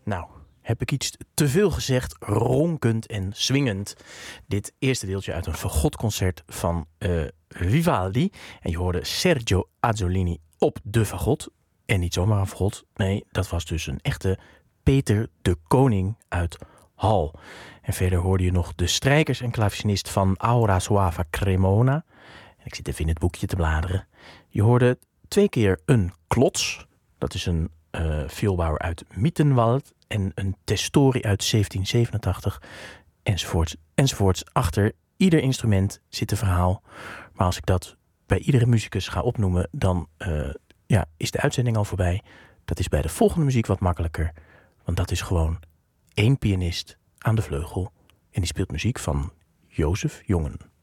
Nou, heb ik iets te veel gezegd, ronkend en swingend. Dit eerste deeltje uit een fagotconcert van Vivaldi. En je hoorde Sergio Azzolini op de fagot. En niet zomaar een fagot, nee, dat was dus een echte Peter de Koning uit Hal. En verder hoorde je nog de strijkers en clavecinist van Aura Suava Cremona. En ik zit even in het boekje te bladeren. Je hoorde 2 keer een klots. Dat is een vioolbouwer uit Mittenwald. En een testori uit 1787. Enzovoorts. Achter ieder instrument zit een verhaal. Maar als ik dat bij iedere muzikus ga opnoemen, dan is de uitzending al voorbij. Dat is bij de volgende muziek wat makkelijker. Want dat is gewoon 1 pianist aan de vleugel. En die speelt muziek van Jozef Jongen.